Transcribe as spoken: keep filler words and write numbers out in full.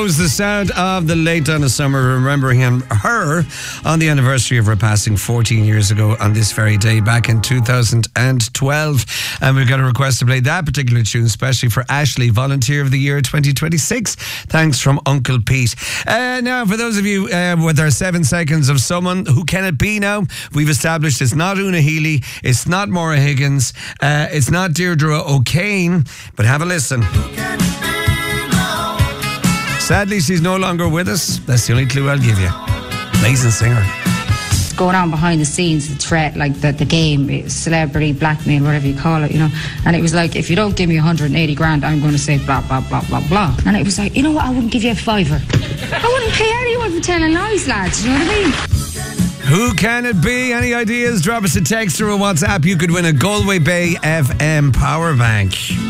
It was the sound of the late Donna Summer, remembering him, her on the anniversary of her passing fourteen years ago on this very day back in two thousand twelve. And we've got a request to play that particular tune, especially for Ashley, Volunteer of the Year twenty twenty-six. Thanks from Uncle Pete. Uh, now, for those of you uh, with our seven seconds of someone, who can it be now? We've established it's not Una Healy, it's not Maura Higgins, uh, it's not Deirdre O'Kane, but have a listen. Sadly, she's no longer with us. That's the only clue I'll give you. Amazing singer. It's going on behind the scenes, the threat, like the, the game, celebrity, blackmail, whatever you call it, you know. And it was like, if you don't give me one hundred eighty grand, I'm going to say blah, blah, blah, blah, blah. And it was like, you know what, I wouldn't give you a fiver. I wouldn't pay anyone for telling lies, lads, you know what I mean? Who can it be? Any ideas? Drop us a text or a WhatsApp. You could win a Galway Bay F M power bank.